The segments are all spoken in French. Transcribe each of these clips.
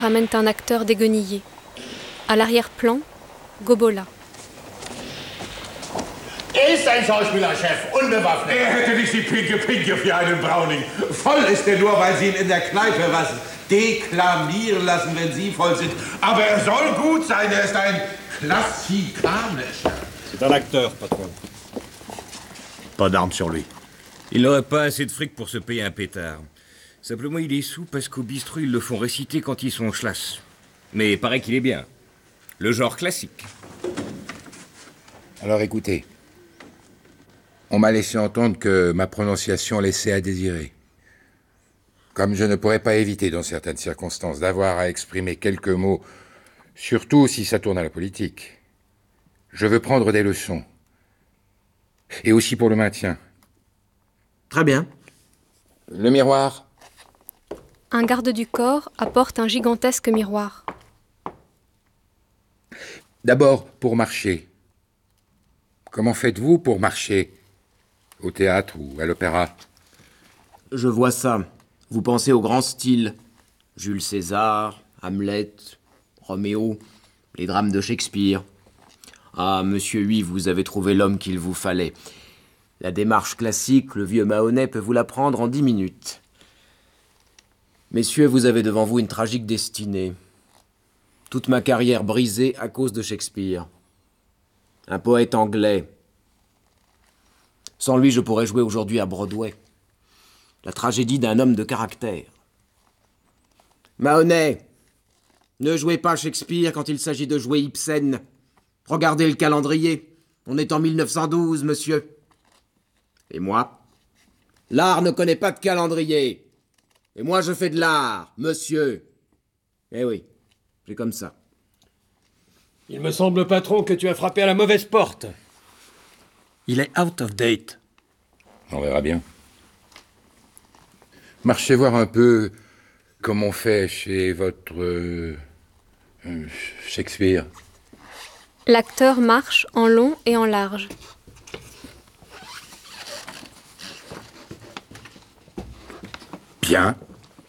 Ramènent un acteur déguenillé. À l'arrière-plan, Gobola. Ist ein Schauspielerchef, unbewaffnet. Hätte nicht die Pinke für einen Browning. Voll ist er nur, weil Sie ihn in der Kneipe was deklamieren lassen, wenn Sie voll sind. Aber er soll gut sein, er ist ein Klassikanischer. C'est un acteur, patron. Pas d'armes sur lui. Il n'aurait pas assez de fric pour se payer un pétard. Simplement, il est sous parce qu'au bistrot, ils le font réciter quand ils sont chlasse. Mais paraît qu'il est bien. Le genre classique. Alors écoutez. On m'a laissé entendre que ma prononciation laissait à désirer. Comme je ne pourrais pas éviter, dans certaines circonstances, d'avoir à exprimer quelques mots, surtout si ça tourne à la politique, je veux prendre des leçons. Et aussi pour le maintien. Très bien. Le miroir. Un garde du corps apporte un gigantesque miroir. D'abord, pour marcher. Comment faites-vous pour marcher ? Au théâtre ou à l'opéra? Je vois ça. Vous pensez au grand style. Jules César, Hamlet, Roméo, les drames de Shakespeare. Ah, monsieur Huy, vous avez trouvé l'homme qu'il vous fallait. La démarche classique, le vieux Mahonnais peut vous l'apprendre en 10 minutes. Messieurs, vous avez devant vous une tragique destinée. Toute ma carrière brisée à cause de Shakespeare. Un poète anglais. Sans lui, je pourrais jouer aujourd'hui à Broadway. La tragédie d'un homme de caractère. Mahonnais, ne jouez pas Shakespeare quand il s'agit de jouer Ibsen. Regardez le calendrier. On est en 1912, monsieur. Et moi? L'art ne connaît pas de calendrier. Et moi, je fais de l'art, monsieur. Eh oui, c'est comme ça. Il me semble, patron, que tu as frappé à la mauvaise porte. Il est out of date. On verra bien. Marchez voir un peu comme on fait chez votre... Shakespeare. L'acteur marche en long et en large. Bien.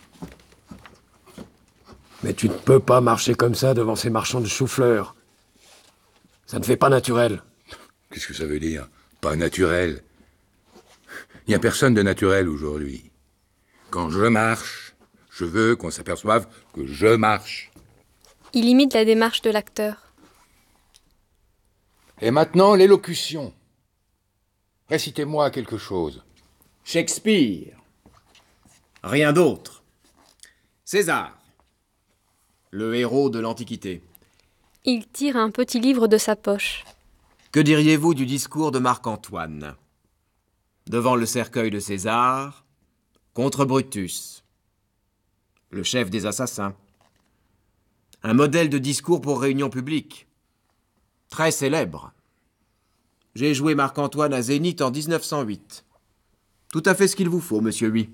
Mais tu ne peux pas marcher comme ça devant ces marchands de chou-fleurs. Ça ne fait pas naturel. Qu'est-ce que ça veut dire? Pas naturel. Il n'y a personne de naturel aujourd'hui. Quand je marche, je veux qu'on s'aperçoive que je marche. Il imite la démarche de l'acteur. Et maintenant, l'élocution. Récitez-moi quelque chose. Shakespeare. Rien d'autre. César. Le héros de l'Antiquité. Il tire un petit livre de sa poche. Que diriez-vous du discours de Marc-Antoine? Devant le cercueil de César, contre Brutus, le chef des assassins. Un modèle de discours pour réunion publique. Très célèbre. J'ai joué Marc-Antoine à Zénith en 1908. Tout à fait ce qu'il vous faut, monsieur Huy.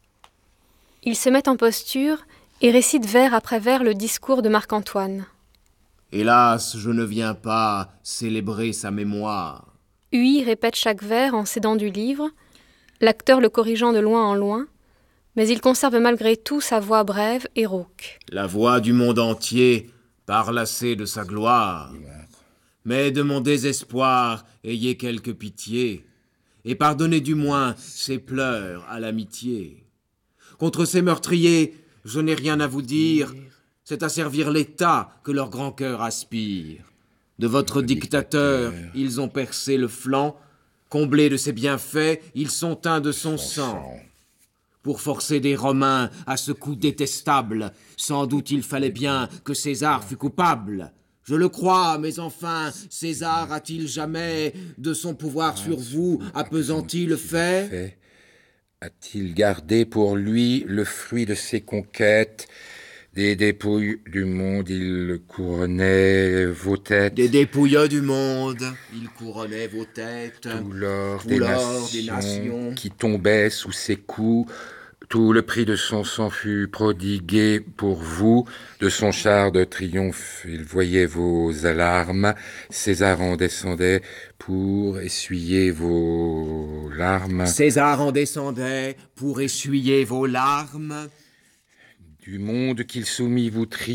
Il se met en posture et récite vers après vers le discours de Marc-Antoine. Hélas, je ne viens pas célébrer sa mémoire. Huy répète chaque vers en s'aidant du livre, l'acteur le corrigeant de loin en loin, mais il conserve malgré tout sa voix brève et rauque. La voix du monde entier parle assez de sa gloire. Mais de mon désespoir, ayez quelque pitié, et pardonnez du moins ses pleurs à l'amitié. Contre ces meurtriers, je n'ai rien à vous dire, c'est à servir l'État que leur grand cœur aspire. De votre dictateur, ils ont percé le flanc, comblés de ses bienfaits, ils sont teints de son sang. Pour forcer des Romains à ce coup détestable, sans doute il fallait bien que César fût coupable. Je le crois, mais enfin, César a-t-il jamais, de son pouvoir sur vous, appesanti le fait? A-t-il gardé pour lui le fruit de ses conquêtes? Des dépouilles du monde, il couronnait vos têtes. Des dépouilleux du monde, il couronnait vos têtes. Tout l'or des des nations qui tombait sous ses coups. Tout le prix de son sang fut prodigué pour vous. De son char de triomphe, il voyait vos alarmes. César en descendait pour essuyer vos larmes. César en descendait pour essuyer vos larmes. Du monde qu'il soumit vous